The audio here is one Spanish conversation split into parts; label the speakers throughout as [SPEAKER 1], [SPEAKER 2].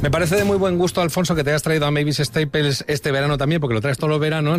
[SPEAKER 1] Me parece de muy buen gusto, Alfonso, que te hayas traído a Mavis Staples este verano también, porque lo traes todos los veranos.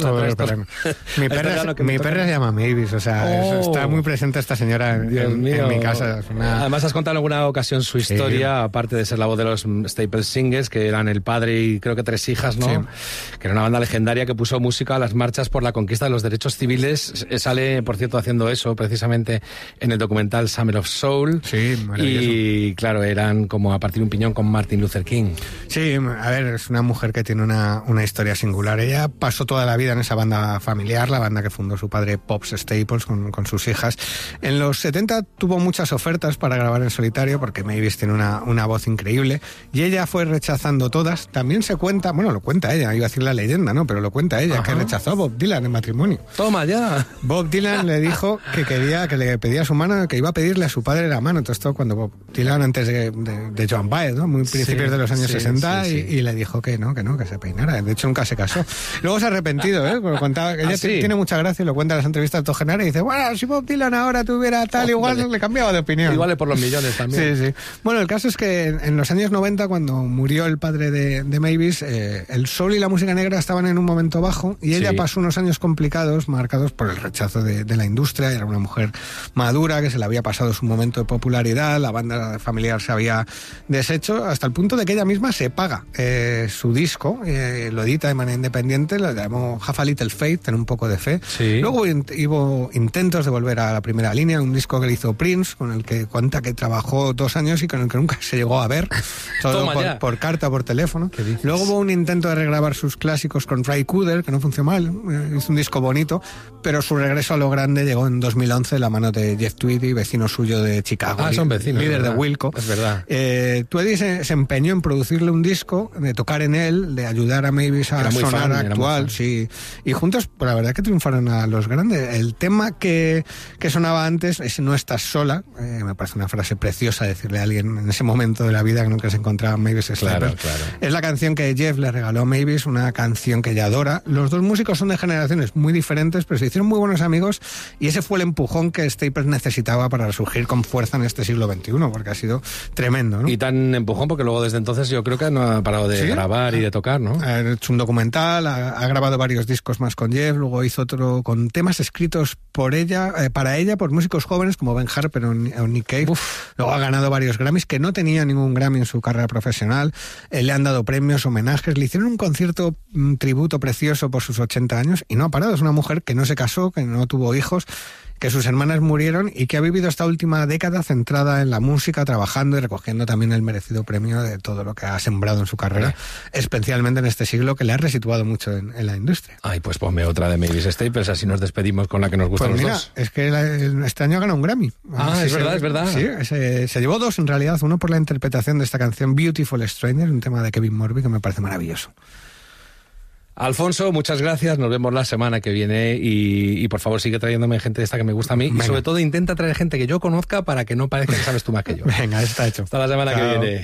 [SPEAKER 2] Mi perra se llama Mavis, o sea, está muy presente esta señora en mi casa.
[SPEAKER 1] Además, has contado en alguna ocasión su historia, aparte de ser la voz de los Staples Singers, que eran el padre y creo que 3 hijas, ¿no? Sí. Que era una banda legendaria que puso música a las marchas por la conquista de los derechos civiles. Sale, por cierto, haciendo eso precisamente en el documental Summer of Soul.
[SPEAKER 2] Sí, maravilloso.
[SPEAKER 1] Y claro, eran como a partir de un piñón con Martin Luther King.
[SPEAKER 2] Sí, a ver, es una mujer que tiene una historia singular. Ella pasó toda la vida en esa banda familiar, la banda que fundó su padre Pops Staples con sus hijas. En los 70 tuvo muchas ofertas para grabar en solitario porque Mavis tiene una voz increíble y ella fue rechazando todas. También se cuenta, bueno, lo cuenta ella, iba a decir la leyenda, ¿no? Pero lo cuenta ella, que rechazó a Bob Dylan en matrimonio.
[SPEAKER 1] ¡Toma ya!
[SPEAKER 2] Bob Dylan le dijo que le pedía su mano, que iba a pedirle a su padre la mano. Todo esto cuando Bob Dylan, antes de Joan Baez, ¿no? Muy principios de los años 60, y le dijo que se peinara. De hecho, nunca se casó. Luego se ha arrepentido, ¿eh? Porque contaba, ella tiene mucha gracia y lo cuenta en las entrevistas de Togenara y dice, bueno, si Bob Dylan ahora tuviera tal, igual le cambiaba de opinión.
[SPEAKER 1] Igual es por los millones también.
[SPEAKER 2] Sí. Bueno, el caso es que en los años 90, cuando murió el padre de Mavis, el soul y la música negra estaban en un momento bajo y ella pasó unos años complicados, marcados por el rechazo de la industria. Era una mujer madura que se le había pasado su momento de popularidad, la banda familiar se había deshecho, hasta el punto de que ella misma se paga su disco, lo edita de manera independiente, lo llamó Have a Little Faith, tener un poco de fe.
[SPEAKER 1] Sí.
[SPEAKER 2] Luego hubo intentos de volver a la primera línea, un disco que le hizo Prince, con el que cuenta que trabajó 2 años y con el que nunca se llegó a ver, solo por carta o por teléfono. Luego hubo un intento de regrabar sus clásicos con Ray Cooder, que no funcionó mal, hizo un disco bonito, pero su regreso a lo grande llegó en 2011 la mano de Jeff Tweedy, vecino suyo de Chicago,
[SPEAKER 1] son vecinos,
[SPEAKER 2] líder de Wilco.
[SPEAKER 1] Es verdad.
[SPEAKER 2] Tweedy se empeñó en producirle un disco, de tocar en él, de ayudar a Mavis a sonar actual, sí. Y juntos, pues la verdad que triunfaron a los grandes. El tema que sonaba antes es No estás sola, me parece una frase preciosa decirle a alguien en ese momento de la vida que nunca se encontraba Mavis Staples.
[SPEAKER 1] Claro.
[SPEAKER 2] Es la canción que Jeff le regaló a Mavis, una canción que ella adora. Los dos músicos son de generaciones muy diferentes, pero se hicieron muy buenos amigos y ese fue el empujón que Staples necesitaba para resurgir con fuerza en este siglo XXI, porque ha sido tremendo, ¿no?
[SPEAKER 1] Y tan empujón porque luego desde entonces yo creo que no ha parado de grabar y de tocar, ¿no?
[SPEAKER 2] Ha hecho un documental, ha grabado varios discos más con Jeff, luego hizo otro con temas escritos por ella, para ella, por músicos jóvenes como Ben Harper o Nick Cave. Luego ha ganado varios Grammys, que no tenía ningún Grammy en su carrera profesional. Le han dado premios, homenajes, le hicieron un concierto, un tributo precioso por sus 80 años y no ha parado. Es una mujer que no se casó, que no tuvo hijos, que sus hermanas murieron y que ha vivido esta última década centrada en la música, trabajando y recogiendo también el merecido premio de todo lo que ha sembrado en su carrera, especialmente en este siglo, que le ha resituado mucho en la industria.
[SPEAKER 1] Ay, pues ponme otra de Mavis Staples, así nos despedimos con la que nos gusta
[SPEAKER 2] pues
[SPEAKER 1] los
[SPEAKER 2] mira,
[SPEAKER 1] dos.
[SPEAKER 2] Es que este año ha ganado un Grammy.
[SPEAKER 1] Es verdad.
[SPEAKER 2] Sí, se llevó 2 en realidad, uno por la interpretación de esta canción Beautiful Stranger, un tema de Kevin Morby que me parece maravilloso.
[SPEAKER 1] Alfonso, muchas gracias, nos vemos la semana que viene y por favor sigue trayéndome gente esta que me gusta a mí. Venga. Y sobre todo intenta traer gente que yo conozca para que no parezca que sabes tú más que yo.
[SPEAKER 2] Venga, está hecho.
[SPEAKER 1] Hasta la semana que viene.